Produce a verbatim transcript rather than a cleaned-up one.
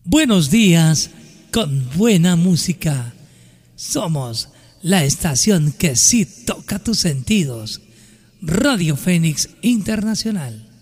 Buenos días con buena música. Somos la estación que sí toca tus sentidos. Radio Fénix Internacional.